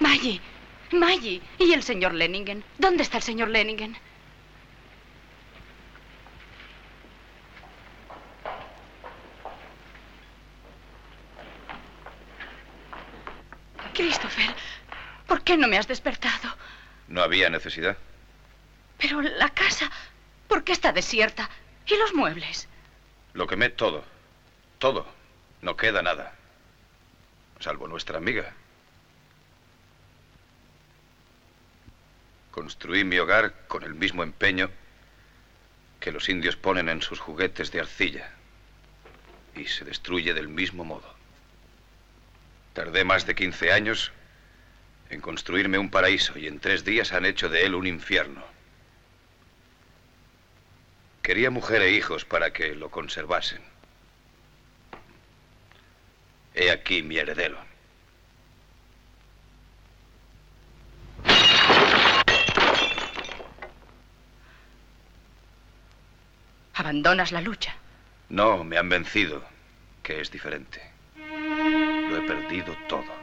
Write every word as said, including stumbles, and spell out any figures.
Maggie, Maggie, ¿y el señor Lenningen? ¿Dónde está el señor Lenningen? Christopher, ¿por qué no me has despertado? No había necesidad. Pero la casa, ¿por qué está desierta? ¿Y los muebles? Lo quemé todo. Todo. No queda nada. Salvo nuestra amiga. Construí mi hogar con el mismo empeño que los indios ponen en sus juguetes de arcilla. Y se destruye del mismo modo. Tardé más de quince años en construirme un paraíso y en tres días han hecho de él un infierno. Quería mujer e hijos para que lo conservasen. He aquí mi heredero. ¿Abandonas la lucha? No, me han vencido, que es diferente. Lo he perdido todo.